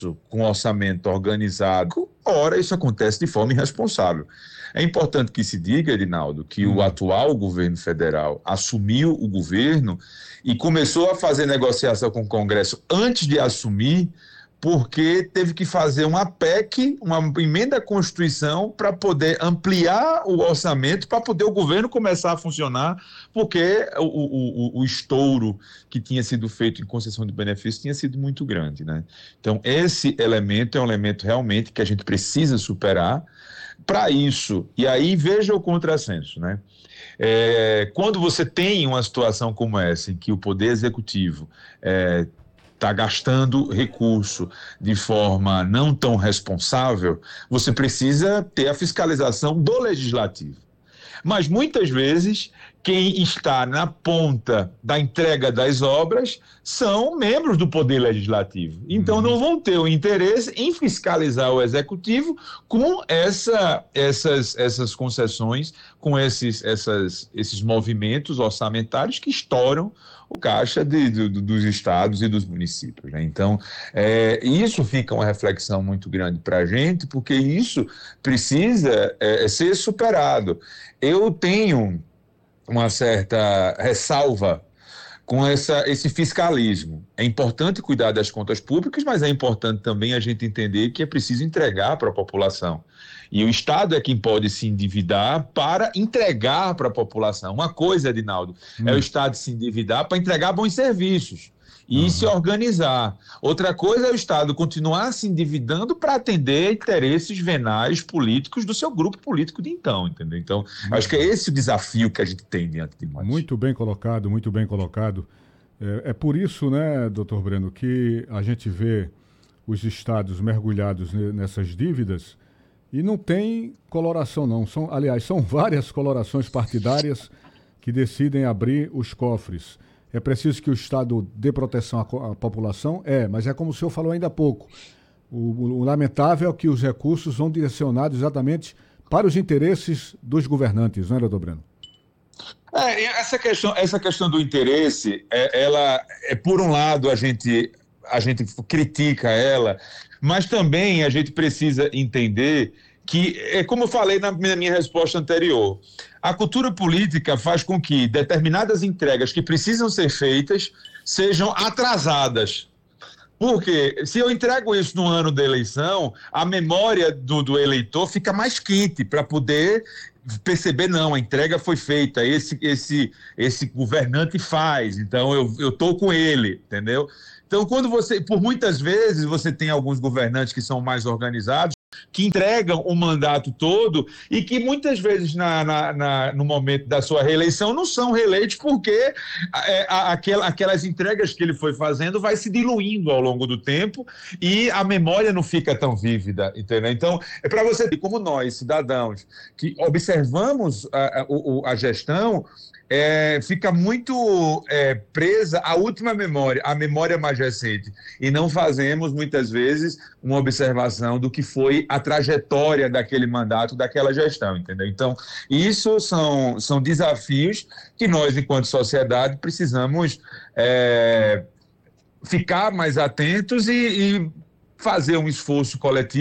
com orçamento organizado, ora isso acontece de forma irresponsável. É importante que se diga, Edinaldo, que o atual governo federal assumiu o governo e começou a fazer negociação com o Congresso antes de assumir, porque teve que fazer uma PEC, uma emenda à Constituição, para poder ampliar o orçamento, para poder o governo começar a funcionar, porque o estouro que tinha sido feito em concessão de benefícios tinha sido muito grande, né? Então, esse elemento é um elemento realmente que a gente precisa superar. Para isso, e aí veja o contrassenso, né? Quando você tem uma situação como essa, em que o Poder Executivo está gastando recurso de forma não tão responsável, você precisa ter a fiscalização do Legislativo. Mas muitas vezes quem está na ponta da entrega das obras são membros do Poder Legislativo. Então não vão ter o interesse em fiscalizar o Executivo com essas concessões, com esses movimentos orçamentários que estouram o caixa dos estados e dos municípios, né? Então, isso fica uma reflexão muito grande para a gente, porque isso precisa ser superado. Eu tenho uma certa ressalva com esse fiscalismo. É importante cuidar das contas públicas, mas é importante também a gente entender que é preciso entregar para a população. E o Estado é quem pode se endividar para entregar para a população. Uma coisa, Edinaldo, é o Estado se endividar para entregar bons serviços e se organizar. Outra coisa é o Estado continuar se endividando para atender interesses venais políticos do seu grupo político de então, entendeu? Então, acho que é esse o desafio que a gente tem diante de nós. Muito bem colocado, muito bem colocado. É por isso, né, doutor Breno, que a gente vê os estados mergulhados nessas dívidas e não tem coloração, não. Aliás, são várias colorações partidárias que decidem abrir os cofres. É preciso que o Estado dê proteção à população? Mas é como o senhor falou ainda há pouco. O lamentável é que os recursos vão direcionados exatamente para os interesses dos governantes, não é, doutor Breno? Essa questão do interesse, ela, por um lado, a gente critica ela, mas também a gente precisa entender que, como eu falei na minha resposta anterior, a cultura política faz com que determinadas entregas que precisam ser feitas sejam atrasadas. Porque se eu entrego isso no ano da eleição, a memória do eleitor fica mais quente para poder perceber, não, a entrega foi feita, esse governante faz, então eu estou com ele, entendeu? Então, por muitas vezes, você tem alguns governantes que são mais organizados, que entregam o mandato todo e que muitas vezes no momento da sua reeleição não são reeleitos porque aquelas entregas que ele foi fazendo vai se diluindo ao longo do tempo e a memória não fica tão vívida, entendeu? Então, é para você ver como nós, cidadãos, que observamos a gestão, fica muito presa à última memória, à memória mais recente, e não fazemos, muitas vezes, uma observação do que foi a trajetória daquele mandato, daquela gestão, entendeu? Então, isso são desafios que nós, enquanto sociedade, precisamos ficar mais atentos e fazer um esforço coletivo